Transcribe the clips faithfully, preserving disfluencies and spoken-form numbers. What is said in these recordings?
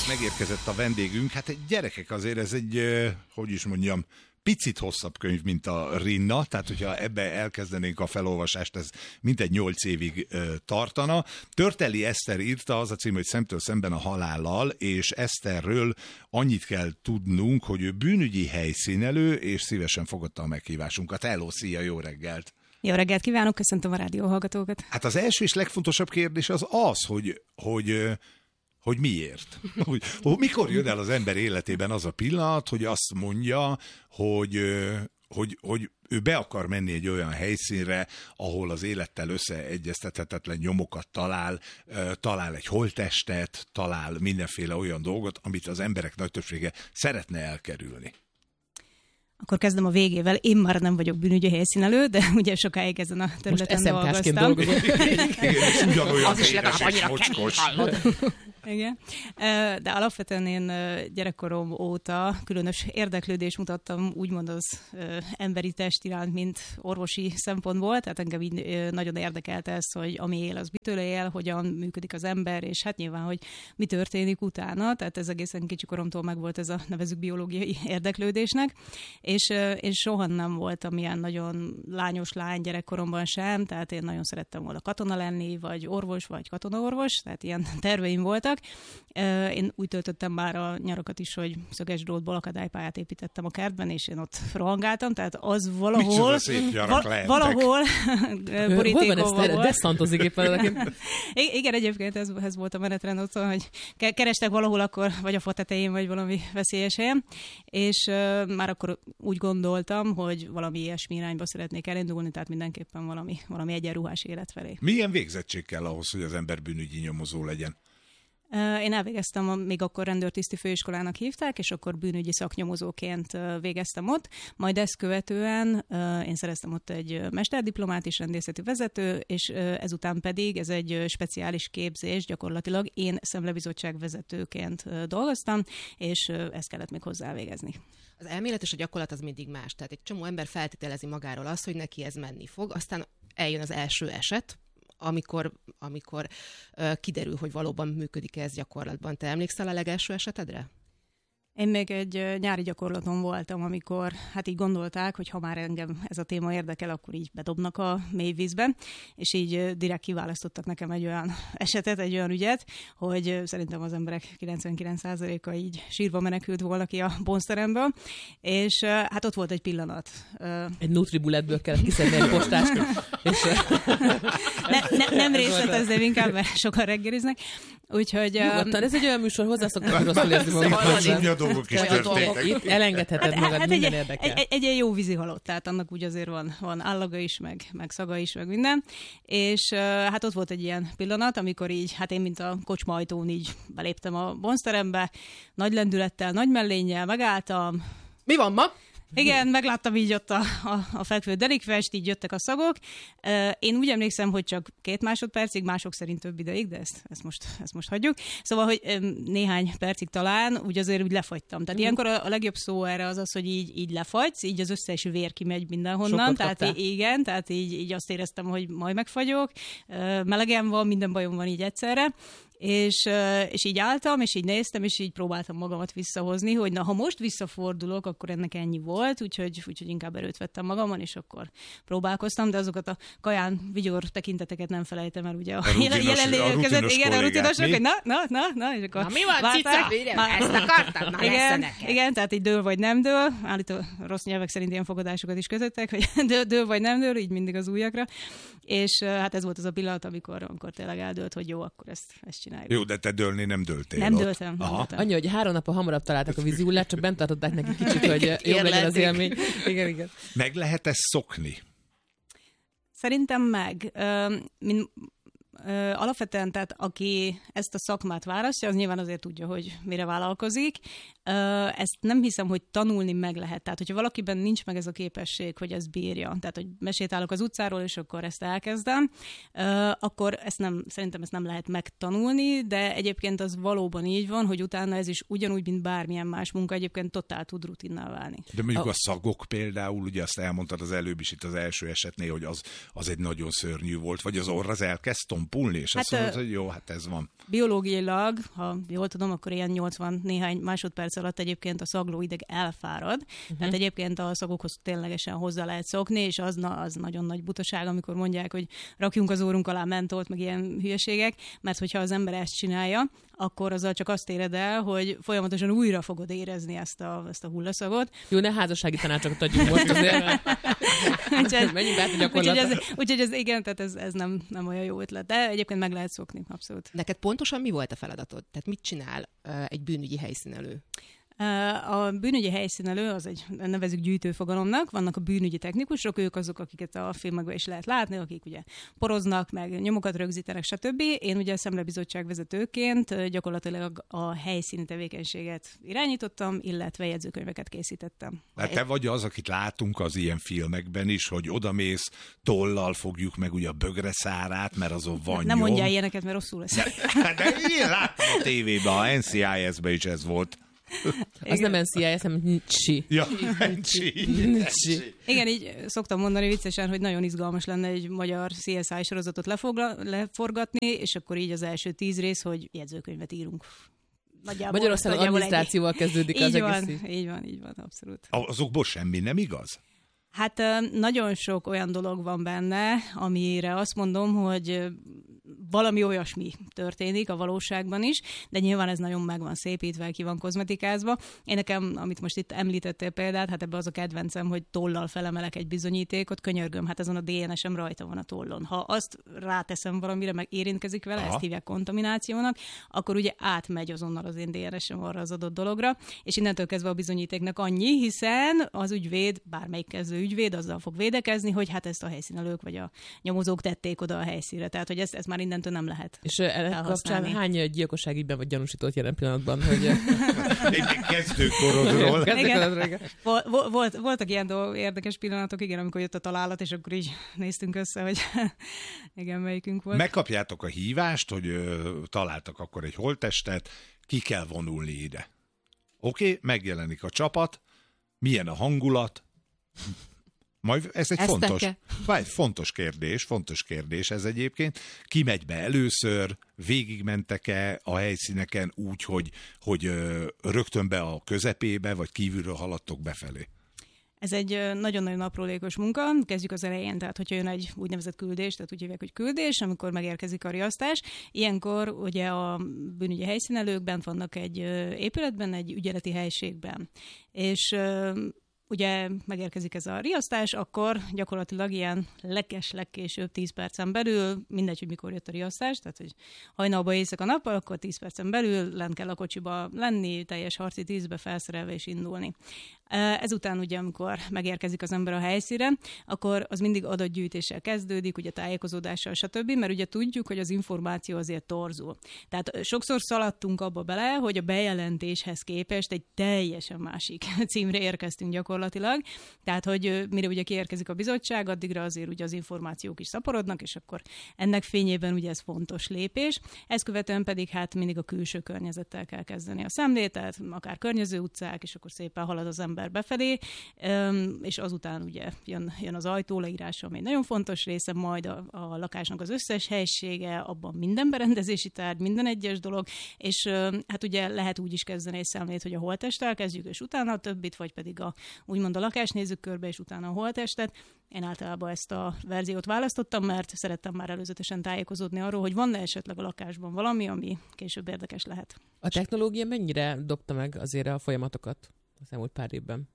megérkezett a vendégünk. Hát egy gyerekek, azért ez egy, hogy is mondjam, picit hosszabb könyv, mint a Rinna, tehát hogyha ebbe elkezdenénk a felolvasást, ez mintegy nyolc évig ö, tartana. Törteli Eszter írta, az a cím, hogy Szemtől szemben a halállal, és Eszterről annyit kell tudnunk, hogy ő bűnügyi helyszínelő, és szívesen fogadta a meghívásunkat. Hello, szia, jó reggelt! Jó reggelt kívánok, köszöntöm a rádióhallgatókat. Hát az első és legfontosabb kérdés az az, hogy, hogy hogy miért? Hogy, hogy mikor jön el az ember életében az a pillanat, hogy azt mondja, hogy, hogy, hogy ő be akar menni egy olyan helyszínre, ahol az élettel összeegyeztethetetlen nyomokat talál, talál egy holttestet, talál mindenféle olyan dolgot, amit az emberek nagy többsége szeretne elkerülni. Akkor kezdem a végével. Én már nem vagyok bűnügyi helyszínelő, de ugye sokáig ezen a területen dolgoztam. Az is legalább annyira kemény, hallod. Igen. De alapvetően én gyerekkorom óta különös érdeklődést mutattam úgymond az emberi test iránt, mint orvosi szempontból, tehát engem így nagyon érdekelte ez, hogy ami él, az mitől él, hogyan működik az ember, és hát nyilván, hogy mi történik utána, tehát ez egészen kicsikoromtól megvolt ez a nevezük biológiai érdeklődésnek, és én soha nem voltam ilyen nagyon lányos lány gyerekkoromban sem, tehát én nagyon szerettem volna katona lenni, vagy orvos, vagy katonaorvos, tehát ilyen terveim voltak. Én úgy töltöttem már a nyarakat is, hogy szöges drótból akadálypályát építettem a kertben, és én ott rohangáltam, tehát az valahol... Va- valahol borítékon volt. Deszantozik éppen. Igen, egyébként ez, ez volt a menetrend otthon, hogy kerestek valahol akkor, vagy a fa tetején, vagy valami veszélyes helyen, és uh, már akkor úgy gondoltam, hogy valami ilyesmi irányba szeretnék elindulni, tehát mindenképpen valami, valami egyenruhás élet felé. Milyen végzettség kell ahhoz, hogy az ember bűnügyi nyomozó legyen? Én elvégeztem, a, még akkor rendőrtiszti főiskolának hívták, és akkor bűnügyi szaknyomozóként végeztem ott. Majd ezt követően én szereztem ott egy mesterdiplomát is, rendészeti vezető, és ezután pedig ez egy speciális képzés, gyakorlatilag én szemlebizottság vezetőként dolgoztam, és ezt kellett még hozzá végezni. Az elmélet és a gyakorlat az mindig más. Tehát egy csomó ember feltételezi magáról azt, hogy neki ez menni fog, aztán eljön az első eset, amikor, amikor uh, kiderül, hogy valóban működik ez gyakorlatban. Te emlékszel a legelső esetedre? Én még egy nyári gyakorlaton voltam, amikor hát így gondolták, hogy ha már engem ez a téma érdekel, akkor így bedobnak a mély vízbe, és így direkt kiválasztottak nekem egy olyan esetet, egy olyan ügyet, hogy szerintem az emberek kilencvenkilenc százaléka így sírva menekült volna ki a bonzteremből, és hát ott volt egy pillanat. Egy Nutribulletből kellett kiszedni egy postást. És... ne, ne, nem részletezném inkább, mert sokan reggeliznek. Úgyhogy... Nyugodtan, ez egy olyan műsor, hozzászoktuk, hogy rosszul érzi magunkat. Dolgok is történtek. Itt elengedheted hát, magad, hát minden egy, érdekel. Egy, egy, egy jó vízi halott, tehát annak úgy azért van, van állaga is, meg, meg szaga is, meg minden. És uh, hát ott volt egy ilyen pillanat, amikor így, hát én mint a kocsma ajtón így beléptem a bonzterembe, nagy lendülettel, nagy mellénnyel megálltam. Mi van ma? Igen, megláttam így ott a, a, a fekvő delikvest, így jöttek a szagok. Én úgy emlékszem, hogy csak két másodpercig, mások szerint több ideig, de ezt, ezt, most, ezt most hagyjuk. Szóval, hogy néhány percig talán úgy azért úgy lefagytam. Tehát mm. ilyenkor a, a legjobb szó erre az az, hogy így, így lefagysz, így az összes vér kimegy mindenhonnan. Sokat tehát kaptál. igen, tehát így, így azt éreztem, hogy majd megfagyok. Melegem van, minden bajom van így egyszerre. És, és így álltam, és így néztem, és így próbáltam magamat visszahozni, hogy na, ha most visszafordulok, akkor ennek ennyi volt, úgyhogy, úgyhogy inkább erőt vettem magamon, és akkor próbálkoztam, de azokat a kaján vigyor tekinteteket nem felejtem el, ugye a, a jelenlévők között, igen, a rutinosok, hogy na, na, na, na, és akkor na, mi van, cica? Már, ezt akartam? Na, igen, neked. igen, tehát így dől vagy nem dől, állító rossz nyelvek szerint ilyen fogadásokat is közöttek, hogy dől, dől vagy nem dől, így mindig az ujjakra, és hát ez volt az a pillanat, amikor, amikor tényleg eldőlt, hogy jó, akkor ezt, ezt csináljuk. Jó, de te dőlni nem dőltél. Nem ott. dőltem. Nem dőltem. Annyi, hogy három napon hamarabb találtak a vízihullát, csak bent tartották neki kicsit, hogy jobb legyen az élmény. Igen, igen. Meg lehet ezt szokni? Szerintem meg. Min, alapvetően, tehát aki ezt a szakmát választja, az nyilván azért tudja, hogy mire vállalkozik. Ezt nem hiszem, hogy tanulni meg lehet. Tehát, hogyha valakiben nincs meg ez a képesség, hogy ezt bírja, tehát, hogy besétálok az utcáról, és akkor ezt elkezdem, akkor ezt nem, szerintem ezt nem lehet megtanulni, de egyébként az valóban így van, hogy utána ez is ugyanúgy, mint bármilyen más munka, egyébként totál tud rutinná válni. De mondjuk a, a szagok például, ugye azt elmondtad az előbb is itt az első esetnél, hogy az, az egy nagyon szörnyű volt, vagy az orr az elkezd tompulni, és hát, azt mondod, hogy jó, hát ez van. Biológiailag, ha jól tudom, akkor ilyen nyolcvan néhány másodperc alatt egyébként a szaglóideg elfárad. Uh-huh. Tehát egyébként a szagokhoz ténylegesen hozzá lehet szokni, és az, na, az nagyon nagy butaság, amikor mondják, hogy rakjunk az órunk alá mentolt, meg ilyen hülyeségek, mert hogyha az ember ezt csinálja, akkor azzal csak azt éred el, hogy folyamatosan újra fogod érezni ezt a, ezt a hullaszagot. Jó, ne házassági tanácsokat adjunk most azért. Úgyhogy, menjünk át a gyakorlatra. Úgyhogy ez, úgyhogy ez igen, tehát ez, ez nem, nem olyan jó ötlet, de egyébként meg lehet szokni, abszolút. Neked pontosan mi volt a feladatod? Tehát mit csinál uh, egy bűnügyi helyszínelő? A bűnügyi helyszínelő, az egy nevezük gyűjtőfogalomnak, vannak a bűnügyi technikusok, ők azok, akiket a filmekben is lehet látni, akik ugye poroznak, meg nyomokat rögzítenek, stb. Én ugye a Szemlebizottság vezetőként gyakorlatilag a helyszíni tevékenységet irányítottam, illetve jegyzőkönyveket készítettem. Hát te vagy az, akit látunk az ilyen filmekben is, hogy odamész, tollal fogjuk meg ugye a bögre szárát, mert azon van Nem nyom. mondjál ilyeneket, mert rosszul lesz. De, de én láttam a tévében, a en cé i es-ben is ez volt. Az nem en cé i es, hanem en cé i. Ja, en cé i. Igen, így szoktam mondani viccesen, hogy nagyon izgalmas lenne egy magyar cé es i sorozatot lefogla, leforgatni, és akkor így az első tíz rész, hogy jegyzőkönyvet írunk. Nagyjából, Magyarországon adminisztrációval kezdődik így az van, egész. Így van, így van, abszolút. Azokból semmi nem igaz? Hát nagyon sok olyan dolog van benne, amire azt mondom, hogy valami olyasmi történik a valóságban is, de nyilván ez nagyon meg van szépítve, ki van kozmetikázva. Én nekem, amit most itt említettél példát, hát ebbe az a kedvencem, hogy tollal felemelek egy bizonyítékot, könyörgöm, hát azon a dé en es-em rajta van a tollon. Ha azt ráteszem valamire, meg érintkezik vele, Aha. ezt hívják kontaminációnak, akkor ugye átmegy azonnal az én dé en es-em arra az adott dologra, és innentől kezdve a bizonyítéknak annyi, hiszen az ügyvéd, bármelyik kezdő ügyvéd azzal fog védekezni, hogy hát ezt a helyszínelők vagy a nyomozók tették oda a helyszínre. Tehát, hogy ezt, ezt már innentől nem lehet. És ennek kapcsán hány gyilkosságügyben vagy gyanúsított jelen pillanatban? Hogy... Egy kezdőkorodról. Volt, volt, voltak ilyen dolgok, érdekes pillanatok, igen, amikor jött a találat, és akkor így néztünk össze, hogy igen, melyikünk volt. Megkapjátok a hívást, hogy ö, találtak akkor egy holttestet, ki kell vonulni ide. Oké, okay, megjelenik a csapat, milyen a hangulat, majd ez egy fontos, vagy fontos kérdés, fontos kérdés ez egyébként. Ki megy be először, végigmentek-e a helyszíneken úgy, hogy, hogy ö, rögtön be a közepébe, vagy kívülről haladtok befelé? Ez egy nagyon-nagyon aprólékos munka. Kezdjük az elején, tehát hogyha jön egy úgynevezett küldés, tehát úgy hívják, hogy küldés, amikor megérkezik a riasztás. Ilyenkor ugye a bűnügyi helyszínelők bent vannak egy épületben, egy ügyeleti helységben. És ugye megérkezik ez a riasztás, akkor gyakorlatilag ilyen leges, legkésőbb tíz percen belül, mindegy, hogy mikor jött a riasztás, tehát hogy hajnalba éjszaka nappal, akkor tíz percen belül lent kell a kocsiba lenni, teljes harci tízbe felszerelve és indulni. Ezután ugye, amikor megérkezik az ember a helyszínre, akkor az mindig adatgyűjtéssel kezdődik, ugye tájékozódással, stb., mert ugye tudjuk, hogy az információ azért torzul. Tehát sokszor szaladtunk abba bele, hogy a bejelentéshez képest egy teljesen másik címre érkeztünk gyakorlatilag. Tehát, hogy mire ugye kiérkezik a bizottság, addigra azért ugye az információk is szaporodnak, és akkor ennek fényében ugye ez fontos lépés. Ezt követően pedig hát mindig a külső környezettel kell kezdeni a szemlét, tehát akár környező utcák, és akkor szépen halad az ember befelé, és azután ugye jön, jön az ajtó leírása, ami egy nagyon fontos része, majd a, a lakásnak az összes helysége, abban minden berendezési tárgy, minden egyes dolog, és hát ugye lehet úgy is kezdeni egy szemlét, hogy a holttesttel kezdjük, és utána a többit, vagy pedig a, úgymond a lakást nézzük körbe, és utána a holttestet. Én általában ezt a verziót választottam, mert szerettem már előzetesen tájékozódni arról, hogy van-e esetleg a lakásban valami, ami később érdekes lehet. A technológia mennyire dobta meg azért a folyamatokat az elmúlt pár évben?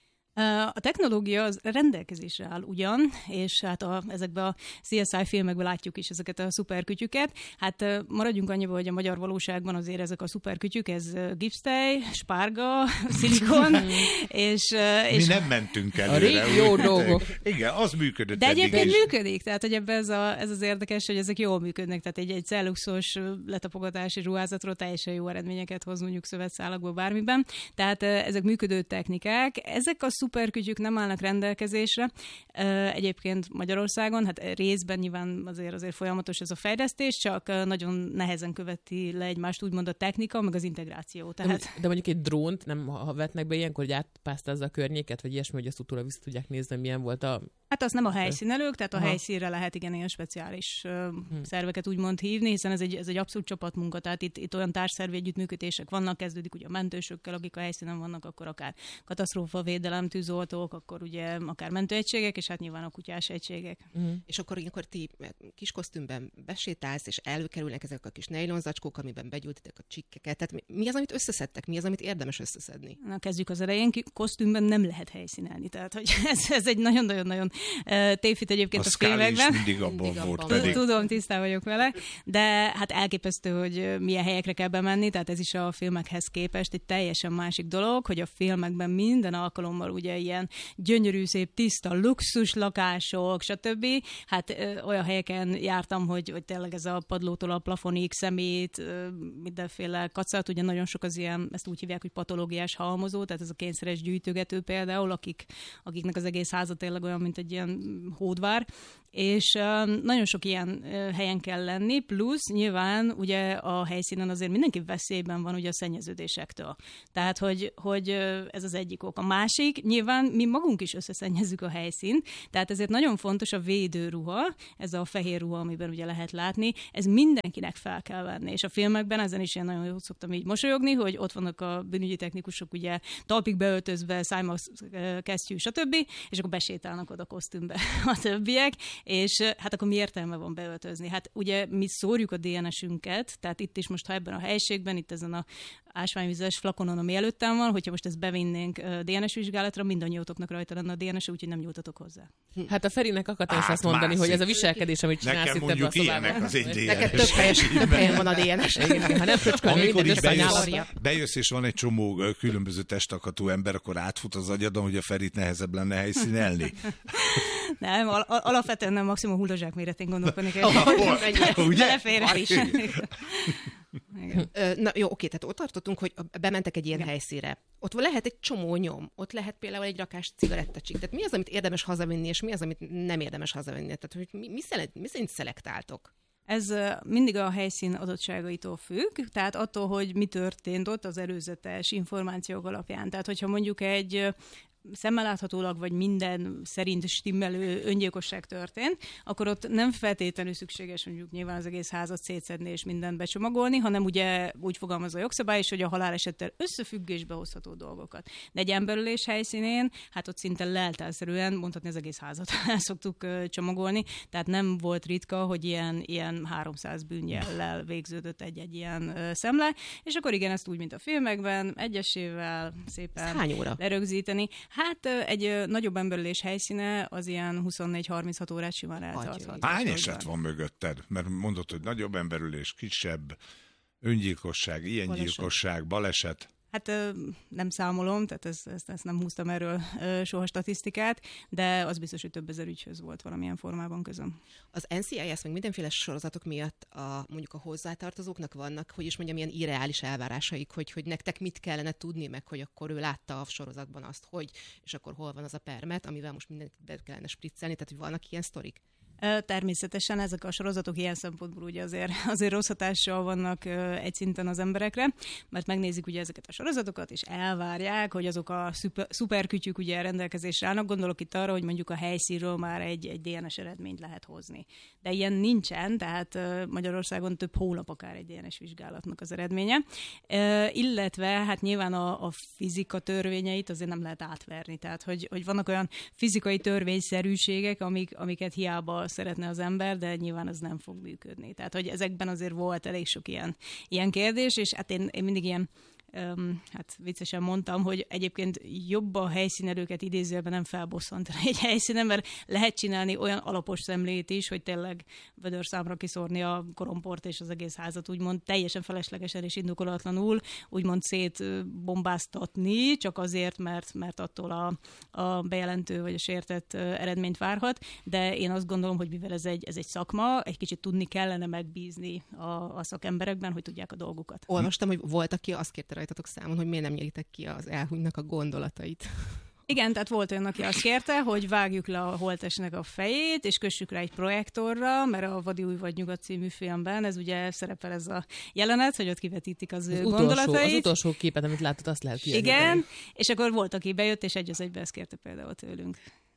A technológia az rendelkezésre áll ugyan, és hát a, ezekben a cé es i filmekben látjuk is ezeket a szuperkütyüket. Hát maradjunk annyiba, hogy a magyar valóságban azért ezek a szuperkütyük, ez gipsztej, spárga, szilikon, és, és... Mi nem mentünk előre. A régi jó dolgok. Igen, az működött. De egyébként is. működik, tehát hogy ebben ez, a, ez az érdekes, hogy ezek jól működnek, tehát egy, egy celluxos letapogatási ruházatról teljesen jó eredményeket hoz, mondjuk szövetszálakból bármiben. Tehát ezek működő technikák. Ezek a szuperkütyük nem állnak rendelkezésre. Egyébként Magyarországon, hát részben nyilván azért, azért folyamatos ez a fejlesztés, csak nagyon nehezen követi le egymást úgymond a technika, meg az integráció. Tehát... De, de mondjuk egy drónt nem ha vetnek be ilyenkor, hogy átpásztázza a környéket, vagy ilyesmi, hogy azt utólag vissza tudják nézni, milyen volt a Hát az nem a helyszínelők, tehát a Aha. helyszínre lehet igen ilyen speciális uh, hmm. szerveket úgymond hívni, hiszen ez egy, ez egy abszolút csapatmunka, tehát itt, itt olyan társszervi együttműködések vannak, kezdődik ugye a mentősökkel, akik a helyszínen vannak, akkor akár katasztrófavédelem, tűzoltók, akkor ugye akár mentőegységek, és hát nyilván a kutyás egységek. Hmm. És akkor ilyenkor ti kis kosztümben besétálsz, és előkerülnek ezek a kis nejlonzacskók, amiben begyújtitek a csikkeket. Tehát mi az, amit összeszedtek, mi az, amit érdemes összeszedni? Na, kezdjük az elején, kosztümben nem lehet helyszínelni, tehát hogy ez, ez egy nagyon-nagyon-nagyon tévhit egyébként a, a filmekben. A mindig abban mindig volt abban. Pedig. Tudom, tisztán vagyok vele, de hát elképesztő, hogy milyen helyekre kell bemenni, tehát ez is a filmekhez képest egy teljesen másik dolog, hogy a filmekben minden alkalommal ugye ilyen gyönyörű, szép, tiszta, luxus lakások, stb. Hát ö, olyan helyeken jártam, hogy, hogy tényleg ez a padlótól a plafonig, szemét, ö, mindenféle kacat, ugye nagyon sok az ilyen, ezt úgy hívják, hogy patológiás halmozó, tehát ez a kényszeres gyűjtögető például, akik, akiknek az egész háza tényleg olyan, mint egy ilyen hódvár, és uh, nagyon sok ilyen uh, helyen kell lenni, plusz nyilván ugye a helyszínen azért mindenki veszélyben van ugye a szennyeződésektől. Tehát, hogy, hogy uh, ez az egyik ok. A másik, nyilván mi magunk is összeszennyezzük a helyszínt, tehát ezért nagyon fontos a védőruha, ez a fehér ruha, amiben ugye lehet látni, ez mindenkinek fel kell venni, és a filmekben ezen is én nagyon jól szoktam így mosolyogni, hogy ott vannak a bűnügyi technikusok ugye talpig beöltözve, szájma, kesztyű, stb., és akkor besétálnak oda kosztümbe a többiek, és hát akkor mi értelme van beöltözni? Hát ugye mi szórjuk a dé en esünket, tehát itt is most, ha ebben a helyiségben, itt ezen a ásványvizes flakonon, ami előttem van, hogyha most ezt bevinnénk dé en es vizsgálatra, mindannyiótoknak rajta lenne a dé en es, úgyhogy nem nyújtatok hozzá. Hát a Ferinek akartam azt mondani, hogy ez a viselkedés, amit csinálsz itt ebben a szobában. Az egy Neked több, helyes, több helyen van a dé en es. Ha nem fröcskölni, amikor így bejössz, bejössz, és van egy csomó különböző testakatú ember, akkor átfut az agyadon, hogy a Ferit nehezebb lenne helyszínelni. Nem, al- alapvetően nem, maximum hullazsák méretén gondolkodni kell. Ugye? Belefér is. Na jó, oké, tehát ott tartottunk, hogy bementek egy ilyen Igen. helyszínre. Ott lehet egy csomó nyom, ott lehet például egy rakás cigarettacsik. Tehát mi az, amit érdemes hazavinni, és mi az, amit nem érdemes hazavinni? Tehát hogy mi, mi, szelekt, mi szerint szelektáltok? Ez mindig a helyszín adottságaitól függ, tehát attól, hogy mi történt ott az előzetes információk alapján. Tehát, hogyha mondjuk egy szemmel láthatólag, vagy minden szerint stimmelő öngyilkosság történt, akkor ott nem feltétlenül szükséges mondjuk nyilván az egész házat szétszedni és mindent becsomagolni, hanem ugye úgy fogalmaz a jogszabály is, hogy a halálesettel összefüggésbe hozható dolgokat. De egy emberölés helyszínén, hát ott szinte leltárszerűen, mondhatni az egész házat el szoktuk uh, csomagolni, tehát nem volt ritka, hogy ilyen, ilyen háromszáz bűnjellel végződött egy-egy ilyen uh, szemle, és akkor igen, ezt úgy, mint a filmekben, egyesével szépen Hány óra? lerögzíteni. Hát egy nagyobb emberölés helyszíne az ilyen huszonnégy-harminchat órát simán eltarthat. Hány eset van mögötted? Mert mondod, hogy nagyobb emberölés, kisebb, öngyilkosság, ilyen baleset. gyilkosság, baleset. Hát nem számolom, tehát ezt, ezt, ezt nem húztam erről soha statisztikát, de az biztos, hogy több ezer ügyhöz volt valamilyen formában közöm. Az en cé i es meg mindenféle sorozatok miatt a, mondjuk a hozzátartozóknak vannak, hogy is mondjam, ilyen irreális elvárásaik, hogy, hogy nektek mit kellene tudni, meg hogy akkor ő látta a sorozatban azt, hogy, és akkor hol van az a permet, amivel most mindenkit be kellene spriccelni, tehát hogy vannak ilyen sztorik. Természetesen ezek a sorozatok ilyen szempontból ugye azért, azért rossz hatással vannak egy szinten az emberekre, mert megnézik ugye ezeket a sorozatokat, és elvárják, hogy azok a szuper, szuperkütyük ugye rendelkezésre állnak. Gondolok itt arra, hogy mondjuk a helyszínről már egy, egy dé en es eredményt lehet hozni. De ilyen nincsen, tehát Magyarországon több hónap akár egy dé en es vizsgálatnak az eredménye. Illetve hát nyilván a, a fizika törvényeit azért nem lehet átverni. Tehát, hogy, hogy vannak olyan fizikai törvényszerűségek, amik, amiket hiába szeretne az ember, de nyilván ez nem fog működni. Tehát, hogy ezekben azért volt elég sok ilyen, ilyen kérdés, és hát én, én mindig ilyen Um, hát viccesen mondtam, hogy egyébként jobb a helyszínelőket idézőjelben nem felbosszantani egy helyszínen, mert lehet csinálni olyan alapos szemlét is, hogy tényleg vödörszámra kiszórni a koromport és az egész házat úgymond teljesen feleslegesen és indokolatlanul úgymond szétbombáztatni, csak azért, mert, mert attól a, a bejelentő vagy a sértett eredményt várhat, de én azt gondolom, hogy mivel ez egy, ez egy szakma, egy kicsit tudni kellene megbízni a, a szakemberekben, hogy tudják a dolgukat. Olvastam, hogy volt, aki azt kérte rajtatok számon, hogy miért nem nyeritek ki az elhunynak a gondolatait. Igen, tehát volt olyan, aki azt kérte, hogy vágjuk le a holttestnek a fejét, és kössük rá egy projektorra, mert a Vadi új vagy nyugat című filmben ez ugye szerepel ez a jelenet, hogy ott kivetítik az, az ő utolsó, gondolatait. Az utolsó képet, amit láttad, azt lehet kijelenteni. Igen, és akkor volt, aki bejött, és egy az egybe ezt kérte például tőlünk.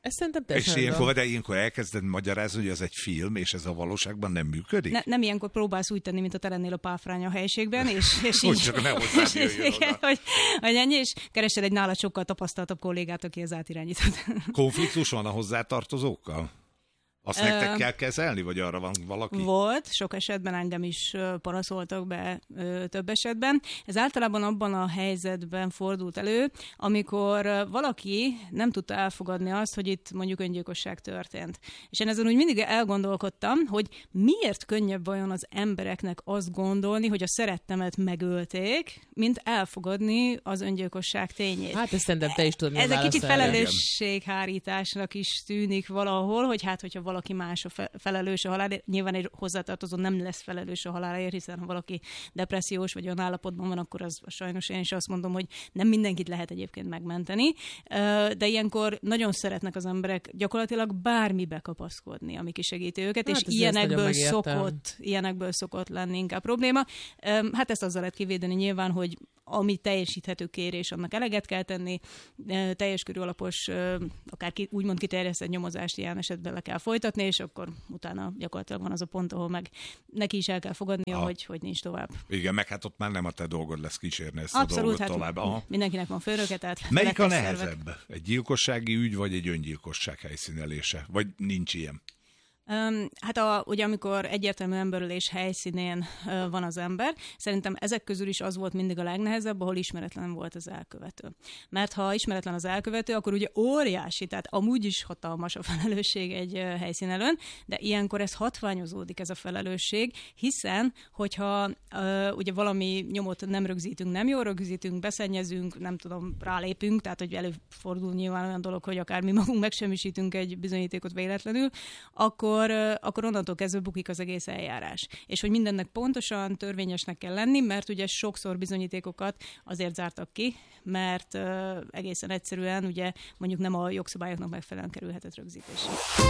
Ez szerintem És teljesen ilyenkor, de ilyenkor elkezded magyarázni, hogy ez egy film, és ez a valóságban nem működik? Ne, nem ilyenkor próbálsz úgy tenni, mint a te lennél a páfrány a helységben, és, és így... Hogy csak ne hozzád jöjjön oda. hogy, hogy ennyi, és keresel egy nálad sokkal tapasztaltabb kollégát, aki ez átirányított. Konfliktus van a hozzátartozókkal? Azt Ö... nektek kell kezelni, vagy arra van valaki? Volt, sok esetben engem is panaszoltak be több esetben. Ez általában abban a helyzetben fordult elő, amikor valaki nem tudta elfogadni azt, hogy itt mondjuk öngyilkosság történt. És én ezen úgy mindig elgondolkodtam, hogy miért könnyebb vajon az embereknek azt gondolni, hogy a szerettemet megölték, mint elfogadni az öngyilkosság tényét. Hát ezt szerintem te is tudod, mi a Ez egy kicsit válasz erre. felelősséghárításnak is tűnik valahol, hogy hát, hogyha valaki más a fe- felelős a halálért, nyilván egy hozzátartozó nem lesz felelős a halálért, hiszen ha valaki depressziós vagy olyan állapotban van, akkor az sajnos én is azt mondom, hogy nem mindenkit lehet egyébként megmenteni, de ilyenkor nagyon szeretnek az emberek gyakorlatilag bármibe kapaszkodni, ami kisegíti őket, hát és ilyenekből szokott, ilyenekből szokott lenni inkább probléma. Hát ezt azzal lehet kivédeni nyilván, hogy ami teljesíthető kérés, annak eleget kell tenni, teljes körű alapos, akár ki, úgymond kiterjesztett nyomozást ilyen esetben le kell folytatni, és akkor utána gyakorlatilag van az a pont, ahol meg neki is el kell fogadnia, hogy, hogy nincs tovább. Igen, meg hát ott már nem a te dolgod lesz kísérni ezt Abszolút, a dolgot hát tovább. Aha. Mindenkinek van főnöke, tehát... Melyik a szervek. nehezebb? Egy gyilkossági ügy, vagy egy öngyilkosság helyszínelése? Vagy nincs ilyen? Um, hát a, ugye amikor egyértelmű emberölés helyszínén uh, van az ember, szerintem ezek közül is az volt mindig a legnehezebb, ahol ismeretlen volt az elkövető. Mert ha ismeretlen az elkövető, akkor ugye óriási, tehát amúgy is hatalmas a felelősség egy uh, helyszínelőn, de ilyenkor ez hatványozódik ez a felelősség, hiszen hogyha uh, ugye valami nyomot nem rögzítünk, nem jól rögzítünk, beszennyezünk, nem tudom, rálépünk, tehát hogy előfordul nyilván olyan dolog, hogy akár mi magunk megsemmisítünk egy bizonyítékot véletlenül, akkor Akkor, akkor onnantól kezdve bukik az egész eljárás. És hogy mindennek pontosan törvényesnek kell lenni, mert ugye sokszor bizonyítékokat azért zártak ki, mert uh, egészen egyszerűen ugye mondjuk nem a jogszabályoknak megfelelően kerülhetett rögzítésre.